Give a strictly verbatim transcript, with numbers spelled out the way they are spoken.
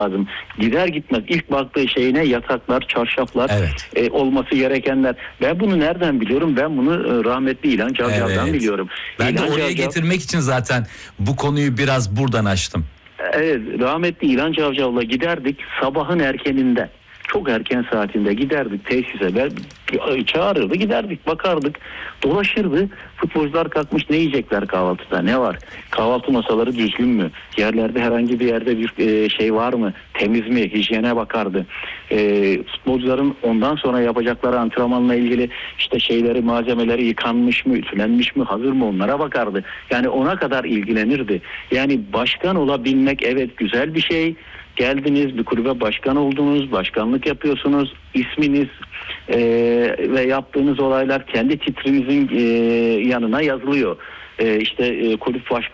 lazım. Gider gitmez ilk baktığı şey ne? Yataklar, çarşaflar, evet. e, olması gerekenler. Ben bunu nereden biliyorum? Ben bunu e, rahmetli İlhan Cavcav'dan Evet. biliyorum. Ben İlhan de oraya Cavcav, getirmek için zaten bu konuyu biraz buradan açtım. evet, rahmetli İlhan Cavcav'la giderdik sabahın erkeninde. Çok erken saatinde giderdik tesise. Ben, çağırırdı, giderdik, bakardık, dolaşırdı. Futbolcular kalkmış, ne yiyecekler kahvaltıda, ne var? Kahvaltı masaları düzgün mü? Yerlerde herhangi bir yerde bir e, şey var mı? Temiz mi? Hijyene bakardı. E, futbolcuların ondan sonra yapacakları antrenmanla ilgili işte şeyleri, malzemeleri yıkanmış mı, ütülenmiş mi, hazır mı, onlara bakardı. Yani ona kadar ilgilenirdi. Yani başkan olabilmek evet güzel bir şey. Geldiniz, bir kulübe başkan oldunuz, başkanlık yapıyorsunuz, isminiz e, ve yaptığınız olaylar kendi titrinizin e, yanına yazılıyor. E, işte e, kulüp başkanı